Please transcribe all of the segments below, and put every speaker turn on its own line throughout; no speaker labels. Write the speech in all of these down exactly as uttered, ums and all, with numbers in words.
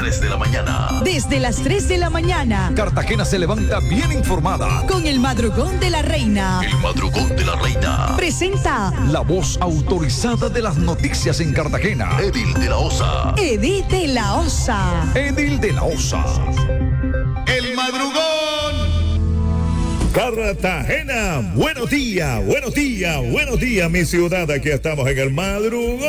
tres de la mañana.
Desde las tres de la mañana.
Cartagena se levanta bien informada.
Con el madrugón de la reina.
El madrugón de la reina.
Presenta
la voz autorizada de las noticias en Cartagena.
Edil de la Osa.
Edith de la Osa.
Edil de la Osa.
El madrugón.
Cartagena, buenos días, buenos días, buenos días, mi ciudad. Aquí estamos en el madrugón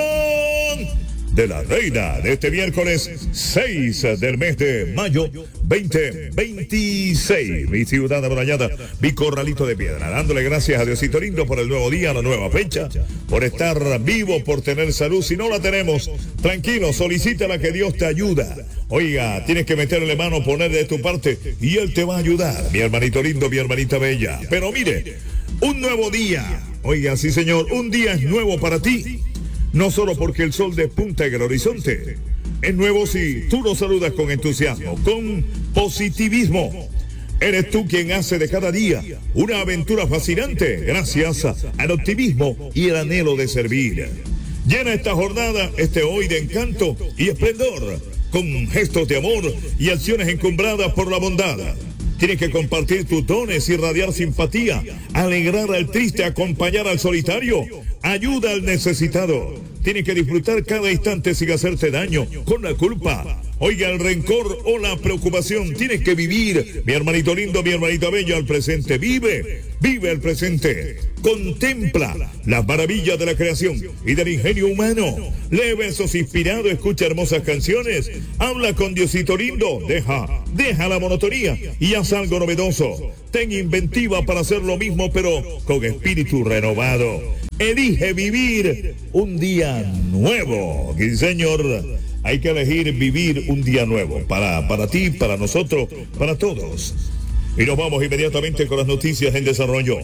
de la reina de este miércoles seis del mes de mayo veinte veintiséis. Mi ciudad amurallada, mi corralito de piedra. Dándole gracias a Diosito lindo por el nuevo día, la nueva fecha, por estar vivo, por tener salud. Si no la tenemos, tranquilo, solicítala que Dios te ayuda. Oiga, tienes que meterle mano, poner de tu parte y Él te va a ayudar. Mi hermanito lindo, mi hermanita bella. Pero mire, un nuevo día. Oiga, sí señor, un día es nuevo para ti. No solo porque el sol despunta en el horizonte. Es nuevo si tú lo saludas con entusiasmo, con positivismo. Eres tú quien hace de cada día una aventura fascinante gracias al optimismo y el anhelo de servir. Llena esta jornada, este hoy de encanto y esplendor, con gestos de amor y acciones encumbradas por la bondad. Tienes que compartir tus dones, irradiar simpatía, alegrar al triste, acompañar al solitario, ayuda al necesitado. Tienes que disfrutar cada instante sin hacerte daño, con la culpa. Oiga, el rencor o la preocupación. Tienes que vivir, mi hermanito lindo, mi hermanita bella, al presente. Vive, vive el presente. Contempla las maravillas de la creación y del ingenio humano. Lee versos inspirados, escucha hermosas canciones. Habla con Diosito lindo. Deja, deja la monotonía y haz algo novedoso. Ten inventiva para hacer lo mismo, pero con espíritu renovado. Elige vivir un día nuevo. Sí, señor. Hay que elegir vivir un día nuevo. Para, para ti, para nosotros, para todos. Y nos vamos inmediatamente con las noticias en desarrollo.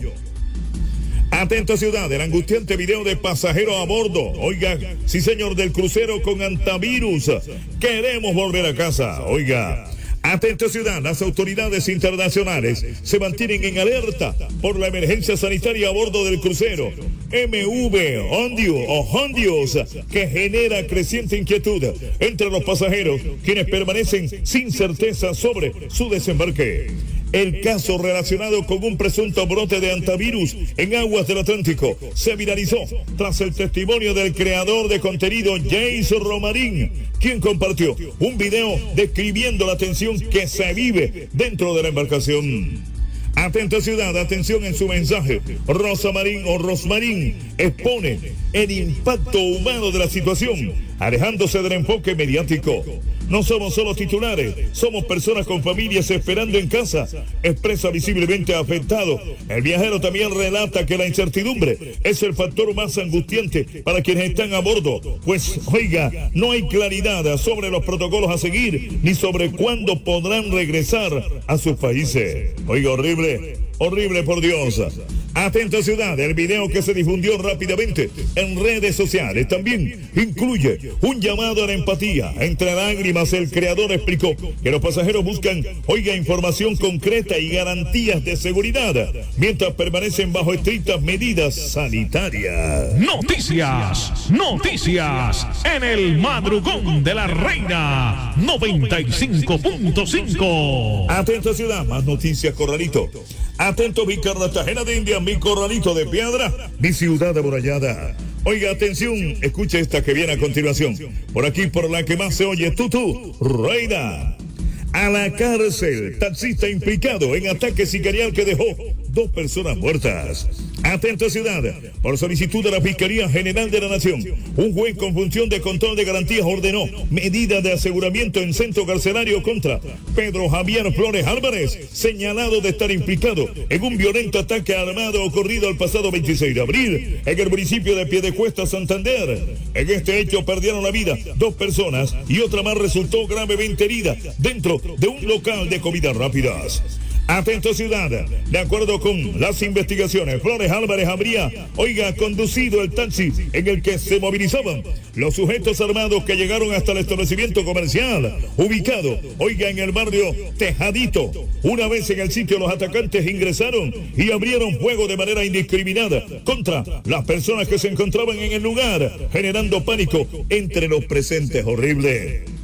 Atento ciudad, el angustiante video de pasajero a bordo. Oiga, sí señor, del crucero con antivirus. Queremos volver a casa. Oiga. Atento ciudad, las autoridades internacionales se mantienen en alerta por la emergencia sanitaria a bordo del crucero M V Hondius o Hondius, que genera creciente inquietud entre los pasajeros, quienes permanecen sin certeza sobre su desembarque. El caso relacionado con un presunto brote de antivirus en aguas del Atlántico se viralizó tras el testimonio del creador de contenido Jason Romarín, quien compartió un video describiendo la tensión que se vive dentro de la embarcación. Atenta ciudad, atención en su mensaje. Rosamarín o Rosmarín expone el impacto humano de la situación, alejándose del enfoque mediático. No somos solo titulares, somos personas con familias esperando en casa. Expresa visiblemente afectado. El viajero también relata que la incertidumbre es el factor más angustiante para quienes están a bordo. Pues, oiga, no hay claridad sobre los protocolos a seguir, ni sobre cuándo podrán regresar a sus países. Oiga, horrible. Horrible, por Dios. Atenta ciudad, el video que se difundió rápidamente en redes sociales también incluye un llamado a la empatía. Entre lágrimas, el creador explicó que los pasajeros buscan, oiga, información concreta y garantías de seguridad mientras permanecen bajo estrictas medidas sanitarias.
Noticias, noticias en el madrugón de la reina noventa y cinco punto cinco.
Atenta ciudad, más noticias, corralito. Atento, mi Cartagena de India, mi corralito de piedra, mi ciudad amurallada. Oiga, atención, escucha esta que viene a continuación. Por aquí, por la que más se oye, Tutu, reina. A la cárcel, taxista implicado en ataque sicarial que dejó dos personas muertas. Atenta ciudad, por solicitud de la Fiscalía General de la Nación, un juez con función de control de garantías ordenó medida de aseguramiento en centro carcelario contra Pedro Javier Flores Álvarez, señalado de estar implicado en un violento ataque armado ocurrido el pasado veintiséis de abril en el municipio de Piedecuesta, Santander. En este hecho perdieron la vida dos personas y otra más resultó gravemente herida dentro de un local de comidas rápidas. Atento ciudad, de acuerdo con las investigaciones, Flores Álvarez habría, oiga, conducido el taxi en el que se movilizaban los sujetos armados que llegaron hasta el establecimiento comercial, ubicado, oiga, en el barrio Tejadito. Una vez en el sitio, los atacantes ingresaron y abrieron fuego de manera indiscriminada contra las personas que se encontraban en el lugar, generando pánico entre los presentes. Horrible.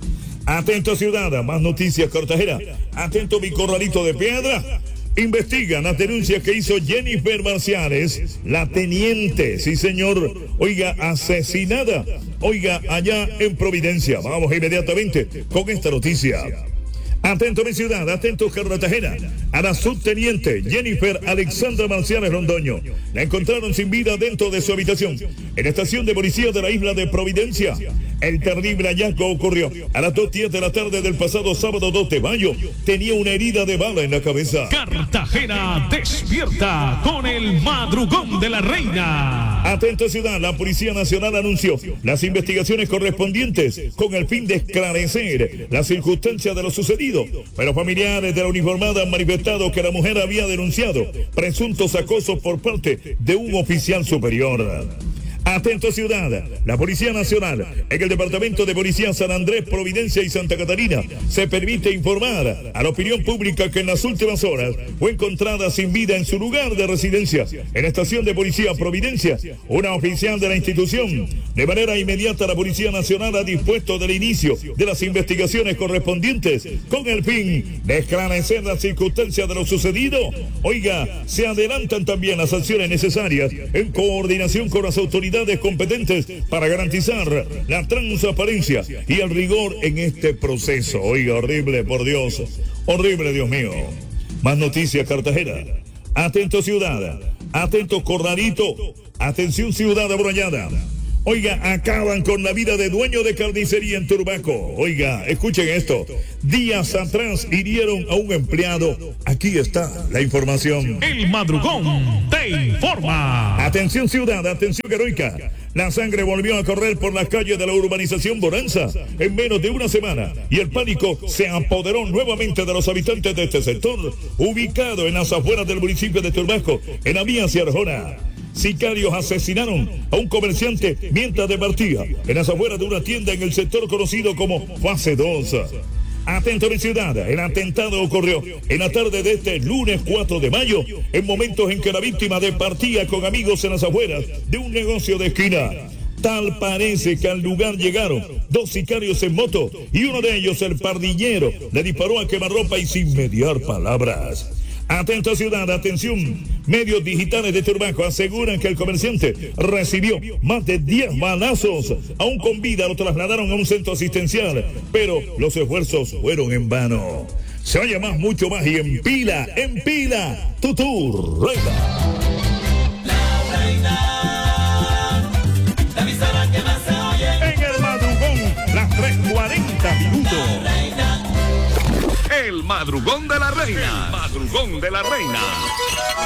Atento ciudad, más noticias Cartagena. Atento mi corralito de piedra. Investigan las denuncias que hizo Jennifer Marciales, la teniente, sí señor, oiga, asesinada, oiga, allá en Providencia. Vamos inmediatamente con esta noticia. Atento mi ciudad, atento Cartagena, a la subteniente Jennifer Alexandra Marciales Londoño. La encontraron sin vida dentro de su habitación, en la estación de policía de la isla de Providencia. El terrible hallazgo ocurrió a las dos diez de la tarde del pasado sábado dos de mayo. Tenía una herida de bala en la cabeza.
Cartagena despierta con el madrugón de la reina.
Atento ciudad, la Policía Nacional anunció las investigaciones correspondientes con el fin de esclarecer las circunstancias de lo sucedido. Pero familiares de la uniformada han manifestado que la mujer había denunciado presuntos acosos por parte de un oficial superior. Atento ciudad, la Policía Nacional, en el Departamento de Policía San Andrés, Providencia y Santa Catarina, se permite informar a la opinión pública que en las últimas horas fue encontrada sin vida en su lugar de residencia, en la estación de policía Providencia, una oficial de la institución. De manera inmediata, la Policía Nacional ha dispuesto del inicio de las investigaciones correspondientes con el fin de esclarecer las circunstancias de lo sucedido. Oiga, se adelantan también las acciones necesarias en coordinación con las autoridades competentes para garantizar la transparencia y el rigor en este proceso. Oiga, horrible, por Dios, horrible, Dios mío. Más noticias, Cartagena. Atento ciudad, atento corralito, atención ciudad abroñada. Oiga, acaban con la vida de dueño de carnicería en Turbaco. Oiga, escuchen esto. Días atrás hirieron a un empleado. Aquí está la información.
El madrugón te informa.
Atención ciudad, atención heroica. La sangre volvió a correr por las calles de la urbanización Bonanza en menos de una semana y el pánico se apoderó nuevamente de los habitantes de este sector, ubicado en las afueras del municipio de Turbaco, en Abías y Arjona. Sicarios asesinaron a un comerciante mientras departía en las afueras de una tienda en el sector conocido como Fase dos. Atento mi ciudad, el atentado ocurrió en la tarde de este lunes cuatro de mayo, en momentos en que la víctima departía con amigos en las afueras de un negocio de esquina. Tal parece que al lugar llegaron dos sicarios en moto y uno de ellos, el pardillero, le disparó a quemarropa y sin mediar palabras. Atento ciudad, atención. Medios digitales de Turbaco aseguran que el comerciante recibió más de diez balazos. Aún con vida lo trasladaron a un centro asistencial, pero los esfuerzos fueron en vano. Se oye más, mucho más y en pila, en pila, Tutur, reina.
La reina, la emisora que más se oye.
En el madrugón, las tres cuarenta minutos.
La reina.
El madrugón de la reina. El madrugón de la reina.